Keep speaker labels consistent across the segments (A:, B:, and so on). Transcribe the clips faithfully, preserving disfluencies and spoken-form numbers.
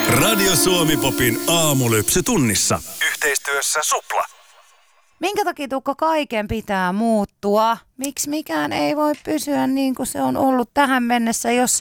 A: Radio Suomi Popin aamulypsy tunnissa. Yhteistyössä Supla.
B: Minkä takia Tukko kaiken pitää muuttua? Miksi mikään ei voi pysyä niin kuin se on ollut tähän mennessä, jos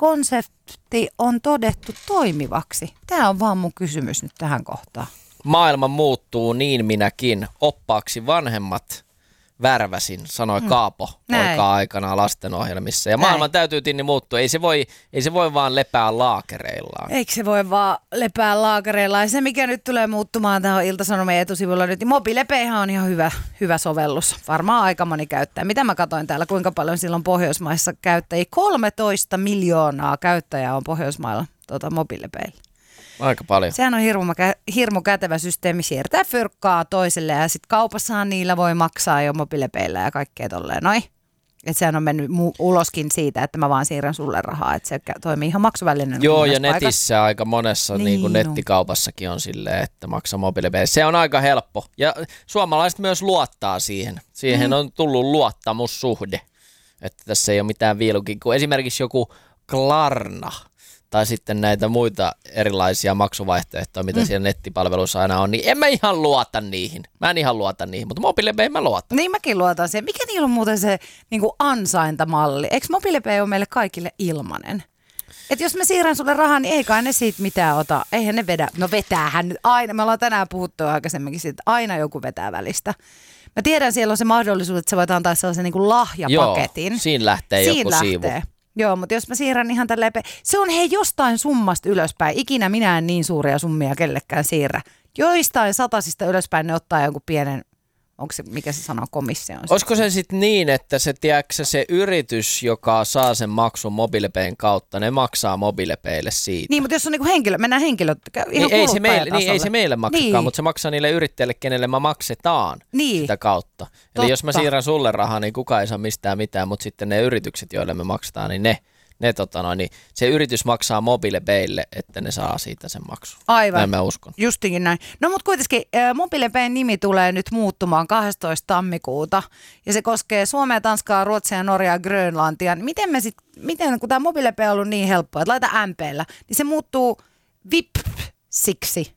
B: konsepti on todettu toimivaksi? Tämä on vaan mun kysymys nyt tähän kohtaan.
C: Maailma muuttuu, niin minäkin. Oppaaksi vanhemmat värväsin, sanoi hmm. Kaapo poikaa aikanaan lastenohjelmissa. Ja maailman Näin. täytyy Tinni muuttua. Ei se, voi, ei se voi vaan lepää laakereillaan.
B: Eikö se voi vaan lepää laakereillaan? Ja se, mikä nyt tulee muuttumaan tähän Ilta-Sanomien etusivulla nyt, niin MobilePayhan on ihan hyvä, hyvä sovellus. Varmaan aika moni käyttää. Mitä mä katsoin täällä, kuinka paljon silloin Pohjoismaissa käyttäjiä? kolmetoista miljoonaa käyttäjää on Pohjoismailla tuota MobilePaylla.
C: Aika paljon.
B: Sehän on hirmu, hirmu kätevä systeemi, siirtää fyrkkaa toiselle ja sitten kaupassahan niillä voi maksaa jo MobilePayllä ja kaikkea tolleen noin. Että sehän on mennyt mu- uloskin siitä, että mä vaan siirrän sulle rahaa, että se toimii ihan maksuvälineenä.
C: Joo, ja netissä paikassa. Aika monessa niin, niin kuin nettikaupassakin on silleen, että maksaa MobilePay. Se on aika helppo ja suomalaiset myös luottaa siihen. Siihen mm. on tullut luottamussuhde, että tässä ei ole mitään viilukin, kun esimerkiksi joku Klarna. Tai sitten näitä muita erilaisia maksuvaihtoehtoja, mitä mm. siellä nettipalveluissa aina on, niin en mä ihan luota niihin. Mä en ihan luota niihin, mutta MobilePay mä luotan.
B: Niin mäkin luotan siihen. Mikä niillä on muuten se niin kuin ansaintamalli? Eikö MobilePay ole meille kaikille ilmanen? Että jos mä siirrän sulle rahaa, niin ei kai ne siitä mitään ota. Eihän ne vedä. No vetäähän nyt aina. Me ollaan tänään puhuttu aikaisemminkin siitä, että aina joku vetää välistä. Mä tiedän, siellä on se mahdollisuus, että sä voit antaa sellaisen niin kuin lahjapaketin.
C: Joo, siinä lähtee siinä joku lähtee. siivu.
B: Joo, mutta jos mä siirrän ihan tälleen, se on hei jostain summasta ylöspäin. Ikinä minä en niin suuria summia kellekään siirrä. Joistain satasista ylöspäin ne ottaa jonkun pienen, onko se, mikä se sanoo, komission.
C: Olisiko se sitten niin, että se, tiedätkö, se yritys, joka saa sen maksun MobilePayn kautta, ne maksaa MobilePaylle siitä?
B: Niin, mutta jos on niinku henkilö, mennään henkilöt, ihan
C: niin, ei, se meille, niin, ei se meille maksakaan, niin. Mutta se maksaa niille yrittäjille, kenelle mä maksetaan niin. sitä kautta. Totta. Eli jos mä siirrän sulle rahaa, niin kukaan ei saa mistään mitään, mutta sitten ne yritykset, joille me maksetaan, niin ne, ne tota noin, niin se yritys maksaa MobilePaylle, että ne saa siitä sen maksun.
B: Aivan.
C: Näin mä uskon.
B: Justikin näin. No mutta kuitenkin äh, MobilePayn nimi tulee nyt muuttumaan kahdestoista tammikuuta ja se koskee Suomea, Tanskaa, Ruotsia, Norjaa ja Grönlantia. Miten me sit, miten kun tämä MobilePay on ollut niin helppoa, että laita M P:llä, niin se muuttuu Vipsiksi.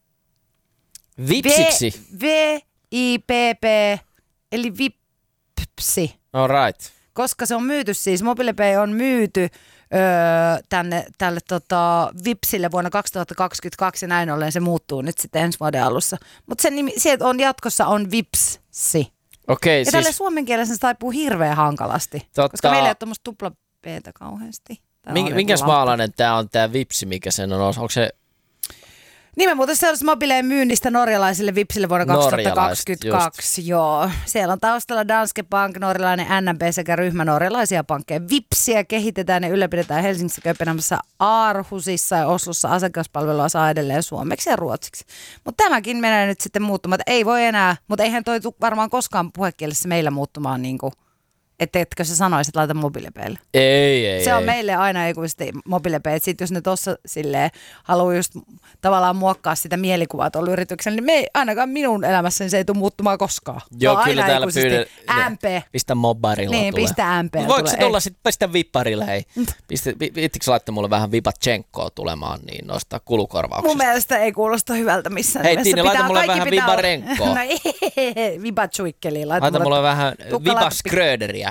C: Vipsiksi?
B: V-I-P-P, eli Vipsi.
C: All right.
B: Koska se on myyty siis, MobilePay on myyty öö, tänne, tälle tota, Vipsille vuonna kaksituhattakaksikymmentäkaksi ja näin ollen se muuttuu nyt sitten ensi vuoden alussa. Mutta sen nimi, sieltä on jatkossa on Vipsi.
C: Okei,
B: ja
C: siis
B: tälle suomenkielisen se taipuu hirveän hankalasti,
C: totta,
B: koska meillä ei ole tuommoista tupla P:tä kauheasti.
C: Mink, minkäs maalainen tämä on tämä Vipsi, mikä sen on? Onko se...
B: Niin mä muuten seurasi MobilePayn myynnistä norjalaisille Vipsille vuonna kaksituhattakaksikymmentäkaksi. Joo. Siellä on taustalla Danske Bank, norjalainen N M P sekä ryhmä norjalaisia pankkeja. Vipsiä kehitetään ja ylläpidetään Helsingissä, Kööpenhaminassa, Aarhusissa ja Oslossa. Asiakaspalvelua saa edelleen suomeksi ja ruotsiksi. Mutta tämäkin menee nyt sitten muuttumaan. Ei voi enää, mutta eihän toi tule varmaan koskaan puhekielessä meillä muuttumaan niin kuin, että etkö sä sanoisit, että laita MobilePaylle?
C: Ei, ei,
B: Se on
C: ei.
B: meille aina ikuisesti MobilePay. Et sit jos ne tuossa silleen haluaa just tavallaan muokkaa sitä mielikuvaa tuolla yrityksellä, niin me ei, ainakaan minun elämässäni se ei tule muuttumaan koskaan.
C: Joo, no, kyllä täällä pyydän.
B: M P.
C: Pistä mobarilla
B: niin,
C: tulee.
B: pistä M P.
C: Voiko se tulla sitten, pistä vipparilla, hei. Viittikö sä laittaa mulle vähän Vipatchenkoa tulemaan, niin nostaa kulukorvauksesta?
B: Mun mielestä ei kuulosta hyvältä missään
C: hei,
B: nimessä.
C: Tiina, laita mulle vähän Vibarenkoa.
B: No ei, Vibatsuikkeliin. Laita,
C: laita mulle vähän Vibaskröderiä.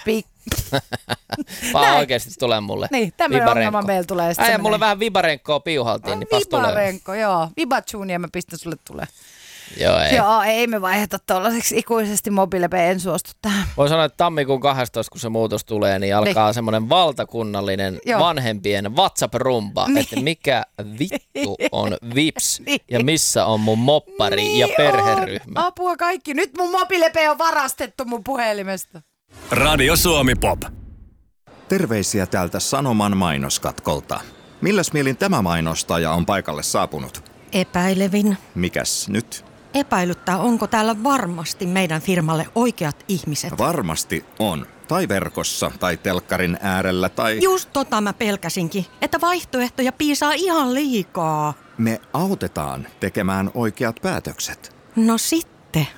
C: Vaan oikeasti tulee mulle
B: niin, tämmöinen ongelma meillä tulee.
C: Äijä, mulle vähän Vibarenkoa piuhaltiin, niin pas tulee.
B: Vibarenko, joo. Vibatsuunia mä pistän sulle tulee.
C: Joo, ei.
B: Joo, ei me vaiheta tuollaiseksi ikuisesti MobilePay, en suostu tähän.
C: Voi sanoa, että tammikuun kahdestoista, kun se muutos tulee, niin alkaa niin. semmoinen valtakunnallinen Joo. vanhempien WhatsApp-rumba, niin. että mikä vittu on Vips niin. ja missä on mun moppari niin ja perheryhmä.
B: On. Apua kaikki, nyt mun MobilePay on varastettu mun puhelimesta.
A: Radio Suomi Pop.
D: Terveisiä täältä Sanoman mainoskatkolta. Milläs mielin tämä mainostaja on paikalle saapunut?
E: Epäilevin.
D: Mikäs nyt?
E: Epäilyttää, onko täällä varmasti meidän firmalle oikeat ihmiset.
D: Varmasti on. Tai verkossa, tai telkkarin äärellä, tai...
E: Just tota mä pelkäsinkin, että vaihtoehtoja piisaa ihan liikaa.
D: Me autetaan tekemään oikeat päätökset.
E: No sitten.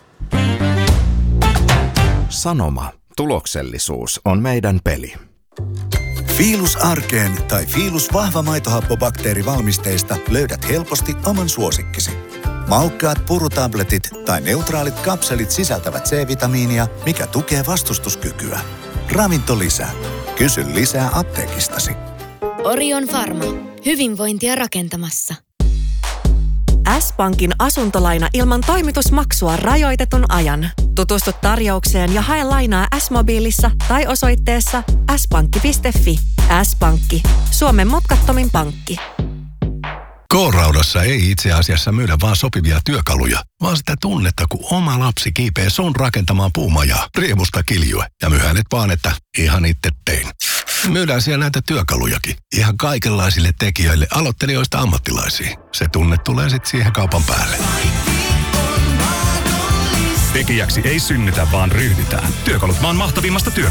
D: Sanoma. Tuloksellisuus on meidän peli.
F: Fiilus arkeen tai Fiilus vahva maitohappobakteerivalmisteista löydät helposti oman suosikkisi. Maukkaat purutabletit tai neutraalit kapselit sisältävät C-vitamiinia, mikä tukee vastustuskykyä. Ravinto lisää. Kysy lisää apteekistasi.
G: Orion Pharma. Hyvinvointia rakentamassa.
H: S-Pankin asuntolaina ilman toimitusmaksua rajoitetun ajan. Tutustu tarjoukseen ja hae lainaa S-mobiilissa tai osoitteessa s pankki piste f i. S-Pankki. Suomen mutkattomin pankki.
I: K-Raudassa ei itse asiassa myydä vaan sopivia työkaluja, vaan sitä tunnetta, kun oma lapsi kiipee sun rakentamaan puumajaa, riemusta kiljue ja myy hänet vaan, että ihan itse tein. Myydään siellä näitä työkalujakin, ihan kaikenlaisille tekijöille, aloittelijoista ammattilaisiin. Se tunne tulee sitten siihen kaupan päälle.
A: Tekijäksi ei synnytä, vaan ryhdytään. Työkalut maan mahtavimmasta työkalusta.